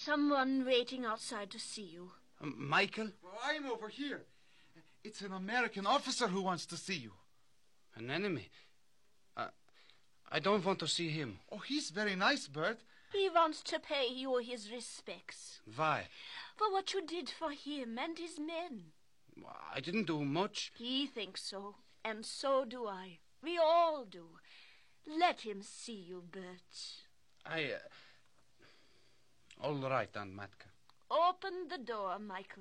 someone waiting outside to see you. Michael? Well, I'm over here. It's an American officer who wants to see you. An enemy? I don't want to see him. Oh, he's very nice, Bert. He wants to pay you his respects. Why? For what you did for him and his men. I didn't do much. He thinks so, and so do I. We all do. Let him see you, Bert. All right, Aunt Matka. Open the door, Michael.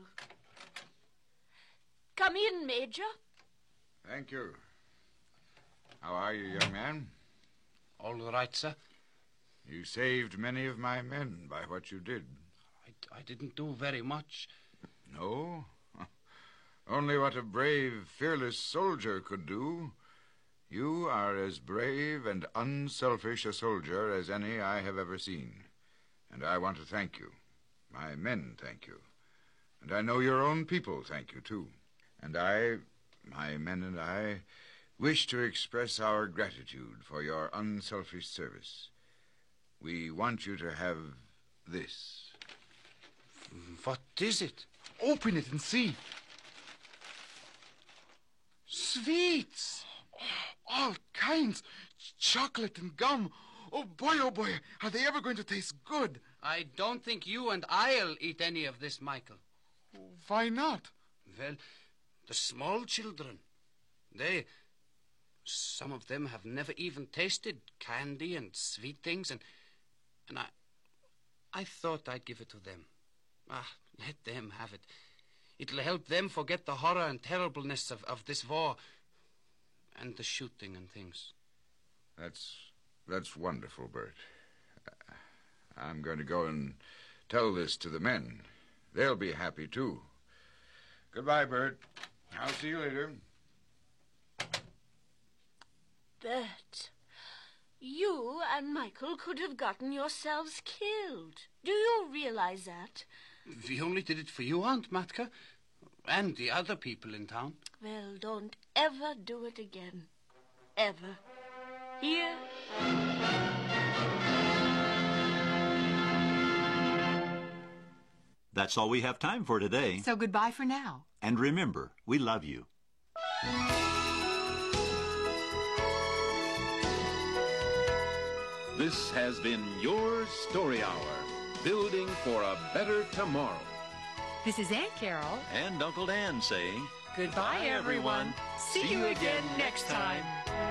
Come in, Major. Thank you. How are you, young man? All right, sir. You saved many of my men by what you did. I didn't do very much. No? Only what a brave, fearless soldier could do. You are as brave and unselfish a soldier as any I have ever seen. And I want to thank you. My men thank you. And I know your own people thank you, too. And my men and I, wish to express our gratitude for your unselfish service. We want you to have this. What is it? Open it and see. Sweets. All kinds. Chocolate and gum. Oh, boy, are they ever going to taste good? I don't think you and I'll eat any of this, Michael. Why not? Well, the small children, some of them have never even tasted candy and sweet things, and I thought I'd give it to them. Let them have it. It'll help them forget the horror and terribleness of this war and the shooting and things. That's wonderful, Bert. I'm going to go and tell this to the men. They'll be happy, too. Goodbye, Bert. I'll see you later. Bert, you and Michael could have gotten yourselves killed. Do you realize that? We only did it for you, Aunt Matka, and the other people in town. Well, don't ever do it again. Ever. Here. That's all we have time for today. So goodbye for now. And remember, we love you. This has been your Story Hour, building for a better tomorrow. This is Aunt Carol. And Uncle Dan saying, Goodbye, everyone. See you again next time.